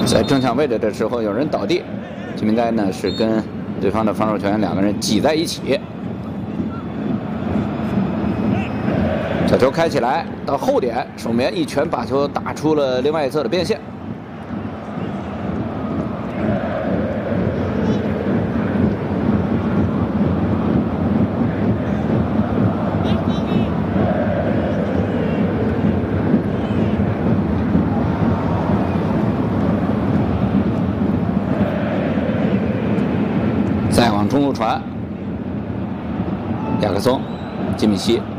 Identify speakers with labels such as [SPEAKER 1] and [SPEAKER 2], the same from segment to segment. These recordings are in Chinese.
[SPEAKER 1] 在正抢位置的时候，有人倒地，金明斋呢是跟对方的防守球员两个人挤在一起。小球开起来，到后点，守门员一拳把球打出了另外一侧的边线。再往中路传，亚克松、金米西，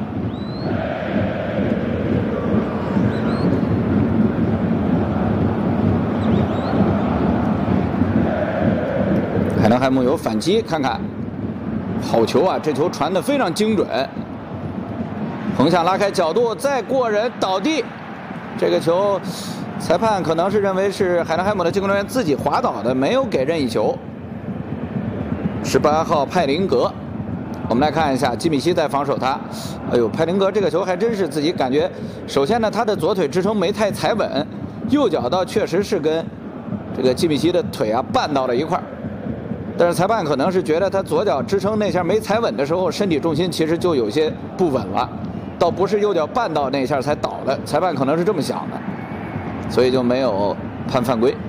[SPEAKER 1] 海南海姆有反击，看看好球啊！这球传得非常精准，横向拉开角度，再过人倒地，这个球裁判可能是认为是海南海姆的进攻人员自己滑倒的，没有给任意球。18号派林格，我们来看一下基米希在防守他。哎呦，派林格这个球还真是自己感觉，首先呢，他的左腿支撑没太踩稳，右脚倒确实是跟这个基米希的腿啊绊到了一块儿。但是裁判可能是觉得他左脚支撑那下没踩稳的时候，身体重心其实就有些不稳了，倒不是右脚绊到那下才倒的，裁判可能是这么想的，所以就没有判犯规。